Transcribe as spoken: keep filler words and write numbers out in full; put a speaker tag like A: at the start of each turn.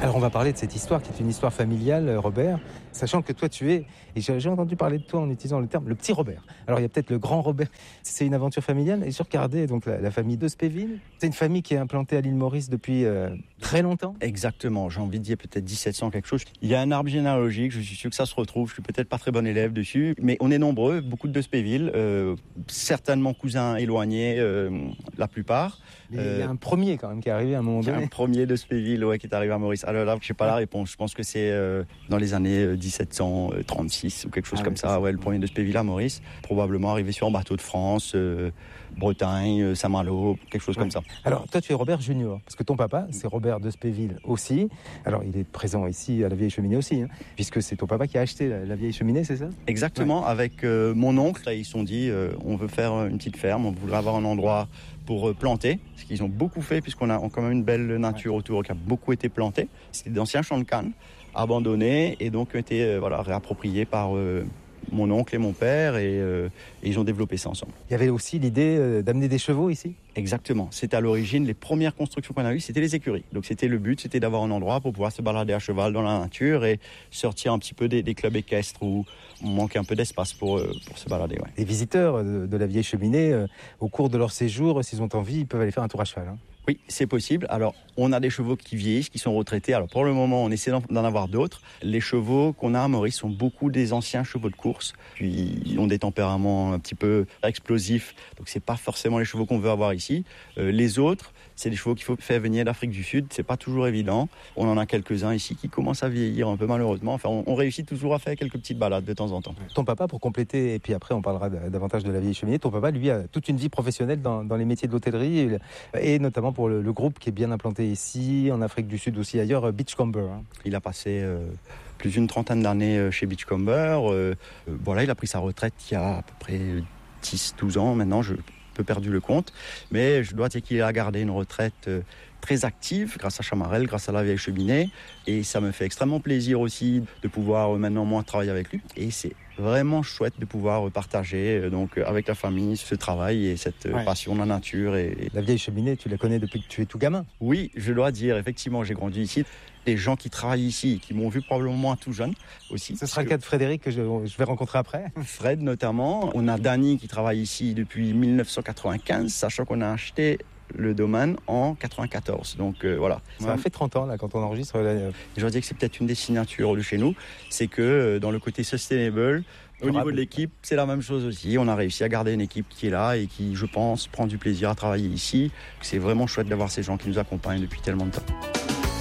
A: Alors on va parler de cette histoire qui est une histoire familiale, Robert, sachant que toi tu es, et j'ai, j'ai entendu parler de toi en utilisant le terme, le petit Robert. Alors il y a peut-être le grand Robert, c'est une aventure familiale, et j'ai regardé donc la, la famille de Spéville. C'est une famille qui est implantée à l'île Maurice depuis euh, très longtemps.
B: Exactement, j'ai envie de dire peut-être dix-sept cents quelque chose. Il y a un arbre généalogique, je suis sûr que ça se retrouve, je suis peut-être pas très bon élève dessus, mais on est nombreux, beaucoup de Spéville, euh, certainement cousins éloignés, euh, la plupart.
A: Il y a un premier quand même qui est arrivé à un moment
B: Il y a
A: donné.
B: un premier de Spéville ouais, qui est arrivé à Maurice. Alors là, je sais pas la réponse. Je pense que c'est euh, dans les années dix-sept cent trente-six ou quelque chose ah, comme ouais, ça. ça. Ouais, le premier de Spéville à Maurice, probablement arrivé sur un bateau de France, euh, Bretagne, Saint-Malo, quelque chose ouais. comme ça.
A: Alors toi, tu es Robert Junior, parce que ton papa, c'est Robert de Spéville aussi. Alors il est présent ici à la Vieille Cheminée aussi, hein, puisque c'est ton papa qui a acheté la, la Vieille Cheminée, c'est ça?
B: Exactement. Ouais. Avec euh, mon oncle, là, ils se sont dit, euh, on veut faire une petite ferme, on voudrait avoir un endroit pour planter, ce qu'ils ont beaucoup fait puisqu'on a quand même une belle nature autour qui a beaucoup été plantée. C'était d'anciens champs de canne abandonnés et donc été euh, voilà, réappropriés par euh, mon oncle et mon père et, euh, et ils ont développé ça ensemble.
A: Il y avait aussi l'idée euh, d'amener des chevaux ici?
B: Exactement. C'était à l'origine, les premières constructions qu'on a eues, c'était les écuries. Donc c'était le but, c'était d'avoir un endroit pour pouvoir se balader à cheval dans la nature et sortir un petit peu des, des clubs équestres où on manquait un peu d'espace pour, euh, pour se balader. Ouais.
A: Les visiteurs de, de la Vieille Cheminée, euh, au cours de leur séjour, s'ils ont envie, ils peuvent aller faire un tour à cheval. Hein.
B: Oui, c'est possible. Alors, on a des chevaux qui vieillissent, qui sont retraités. Alors, pour le moment, on essaie d'en avoir d'autres. Les chevaux qu'on a à Maurice sont beaucoup des anciens chevaux de course. Puis, ils ont des tempéraments un petit peu explosifs. Donc, c'est pas forcément les chevaux qu'on veut avoir ici. Euh, les autres, c'est des chevaux qu'il faut faire venir d'Afrique du Sud. C'est pas toujours évident. On en a quelques-uns ici qui commencent à vieillir un peu malheureusement. Enfin, on, on réussit toujours à faire quelques petites balades de temps en temps.
A: Ton papa, pour compléter, et puis après, on parlera davantage de la Vieille Cheminée. Ton papa, lui, a toute une vie professionnelle dans, dans les métiers de l'hôtellerie et, et notamment pour le, le groupe qui est bien implanté ici, en Afrique du Sud aussi ailleurs, Beachcomber. Hein.
B: Il a passé euh, plus d'une trentaine d'années chez Beachcomber. Euh, euh, voilà, il a pris sa retraite il y a à peu près dix douze ans maintenant, je peu perdu le compte. Mais je dois dire qu'il a gardé une retraite euh, très active grâce à Chamarel, grâce à la Vieille Cheminée. Et ça me fait extrêmement plaisir aussi de pouvoir euh, maintenant moi travailler avec lui. Et c'est vraiment chouette de pouvoir partager euh, donc avec la famille ce travail et cette ouais. passion de la nature. Et, et...
A: La Vieille Cheminée, tu la connais depuis que tu es tout gamin?
B: Oui, je dois dire, effectivement, j'ai grandi ici. Les gens qui travaillent ici, qui m'ont vu probablement tout jeune aussi.
A: Ce sera le cas de Frédéric que je, je vais rencontrer après.
B: Fred notamment. On a Dany qui travaille ici depuis dix-neuf cent quatre-vingt-quinze, sachant qu'on a acheté le domaine en quatre-vingt-quatorze. Donc euh, voilà.
A: Ça a fait trente ans là quand on enregistre. Là.
B: Je dois dire que c'est peut-être une des signatures de chez nous, c'est que euh, dans le côté sustainable, au niveau de l'équipe, c'est la même chose aussi. On a réussi à garder une équipe qui est là et qui, je pense, prend du plaisir à travailler ici. C'est vraiment chouette d'avoir ces gens qui nous accompagnent depuis tellement de temps.